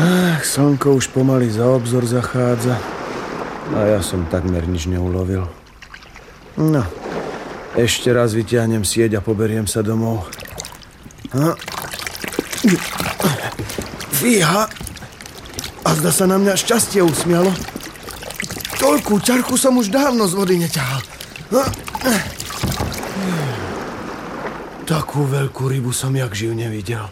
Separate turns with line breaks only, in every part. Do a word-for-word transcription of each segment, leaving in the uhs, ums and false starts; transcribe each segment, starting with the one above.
Ach, slnko už pomaly za obzor zachádza a ja som takmer nič neulovil. No, ešte raz vyťahnem sieť a poberiem sa domov. Fíha! A zda sa na mňa šťastie usmialo. Toľkú ťarchu som už dávno z vody neťahal. Takú veľkú rybu som jak živ nevidel.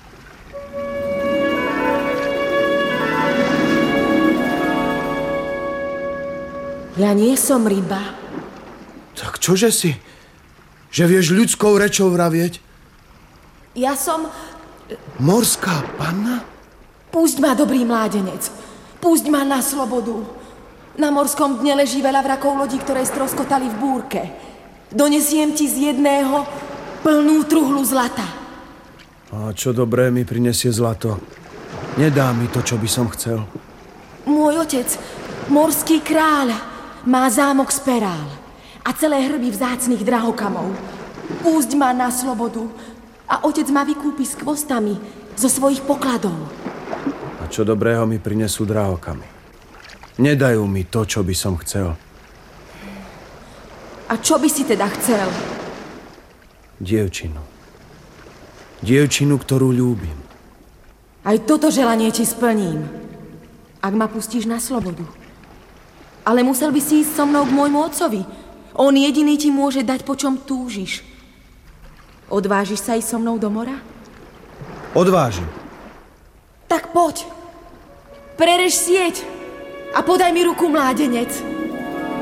Ja nie som ryba.
Tak čože si? Že vieš ľudskou rečou vravieť?
Ja som...
Morská panna?
Pusť ma, dobrý mládenec. Pusť ma na slobodu. Na morskom dne leží veľa vrakov lodí, ktoré stroskotali v búrke. Donesiem ti z jedného plnú truhlu zlata.
A čo dobré mi prinesie zlato? Nedá mi to, čo by som chcel.
Môj otec, morský kráľ, má zámok z perál a celé hrby vzácnych drahokamov. Pusť ma na slobodu a otec ma vykúpi s kvostami zo svojich pokladov.
A čo dobrého mi prinesú drahokamy? Nedajú mi to, čo by som chcel.
A čo by si teda chcel?
Dievčinu. Dievčinu, ktorú ľúbim.
Aj toto želanie ti splním, ak ma pustíš na slobodu. Ale musel by si ísť so mnou k môjmu otcovi. On jediný ti môže dať, po čom túžiš. Odvážiš sa ísť so mnou do mora?
Odvážim.
Tak poď. Prerež sieť a podaj mi ruku, mládenec.